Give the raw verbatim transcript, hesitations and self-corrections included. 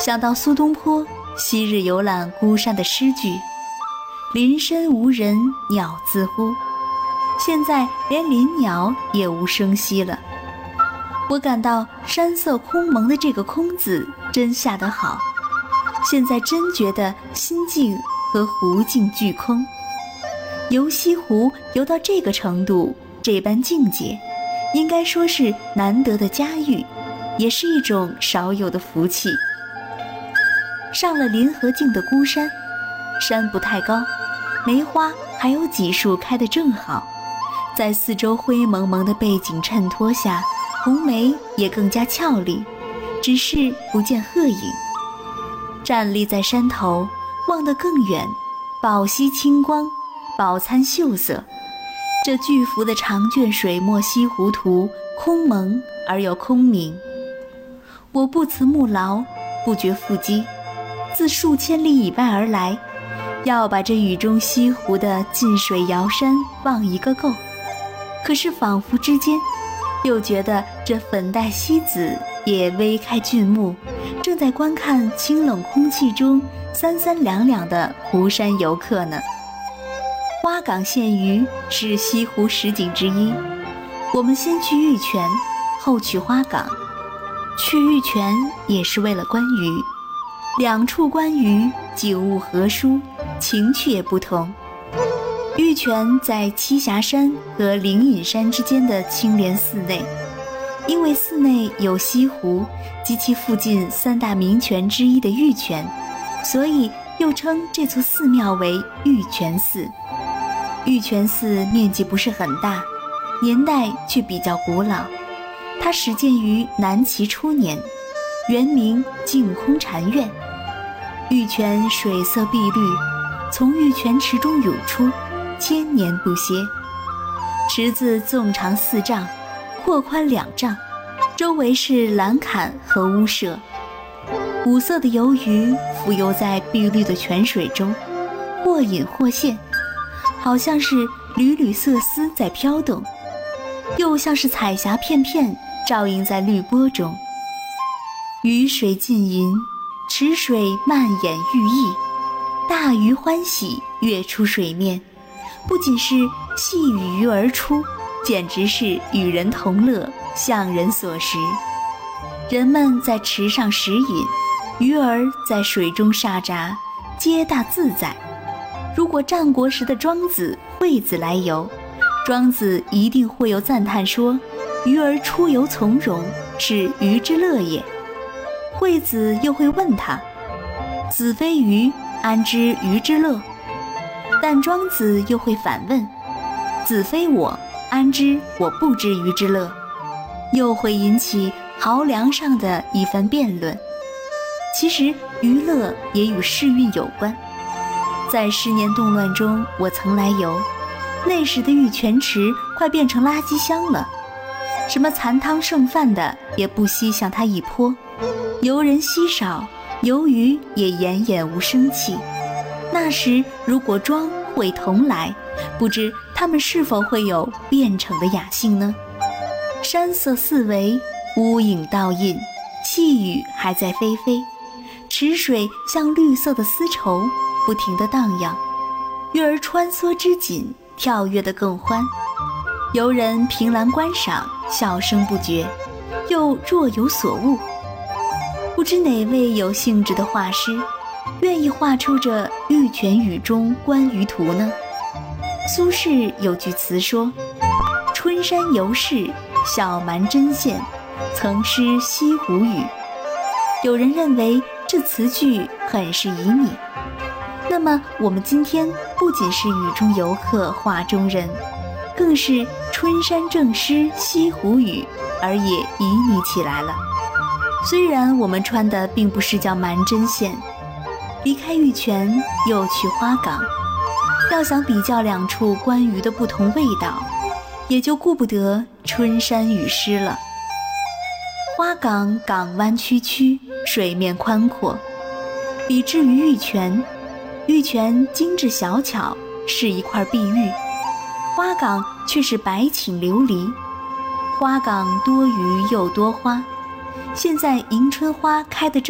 想到苏东坡昔日游览孤山的诗句，林深无人鸟自呼，现在连林鸟也无声息了。我感到山色空蒙的这个空字真下得好，现在真觉得心境和湖境俱空。游西湖游到这个程度，这般境界，应该说是难得的佳遇，也是一种少有的福气。上了临河境的孤山，山不太高，梅花还有几树开得正好，在四周灰蒙蒙的背景衬托下，红梅也更加俏丽，只是不见鹤影。站立在山头，望得更远，宝溪清光，宝参秀色。这巨幅的长卷水墨西湖图，空蒙而又空明。我不辞目劳，不觉腹饥，自数千里以外而来，要把这雨中西湖的近水遥山望一个够。可是仿佛之间，又觉得这粉黛西子也微开俊目，正在观看清冷空气中三三两两的湖山游客呢。花港现鱼是西湖十景之一，我们先去玉泉，后去花港。去玉泉也是为了观鱼，两处观鱼景物和殊，情趣也不同。玉泉在栖霞山和灵隐山之间的青莲寺内，因为寺内有西湖及其附近三大名泉之一的玉泉，所以又称这座寺庙为玉泉寺。玉泉寺面积不是很大，年代却比较古老，它始建于南齐初年，原名净空禅院。玉泉水色碧绿，从玉泉池中涌出，千年不歇。池子纵长四丈，阔宽两丈，周围是栏坎和屋舍。五色的游鱼浮游在碧绿的泉水中，或隐或现，好像是缕缕色丝在飘动，又像是彩霞片片照映在绿波中。鱼水浸淫，池水漫眼欲溢，大鱼欢喜跃出水面，不仅是戏与鱼而出，简直是与人同乐，向人所食。人们在池上食饮，鱼儿在水中沙闸，皆大自在。如果战国时的庄子、惠子来游，庄子一定会有赞叹说：“鱼儿出游从容，是鱼之乐也。”惠子又会问他：“子非鱼，安知鱼之乐？”但庄子又会反问：“子非我，安知我不知鱼之乐？”又会引起豪梁上的一番辩论。其实娱乐也与世运有关。在十年动乱中，我曾来游，那时的玉泉池快变成垃圾箱了，什么残汤剩饭的也不惜向它一泼，游人稀少，游鱼也奄奄无生气。那时如果庄会同来，不知他们是否会有变成的雅兴呢？山色四围，乌影倒映，细雨还在霏霏，池水像绿色的丝绸，不停地荡漾，鱼儿穿梭之紧，跳跃得更欢。游人凭栏观赏，笑声不绝，又若有所悟。不知哪位有兴致的画师，愿意画出这玉泉雨中观鱼图呢？苏轼有句词说：“春山游士，小蛮针线，曾诗西湖雨。”有人认为这词句很是旖旎。那么我们今天不仅是雨中游客画中人，更是春山正诗西湖雨，而也旖旎起来了。虽然我们穿的并不是叫蛮针线，离开玉泉又去花港，要想比较两处观鱼的不同味道，也就顾不得春山雨湿了。花港港湾曲曲，水面宽阔，比之于玉泉，玉泉精致小巧，是一块碧玉，花港却是白芩琉璃。花港多鱼又多花，现在迎春花开得正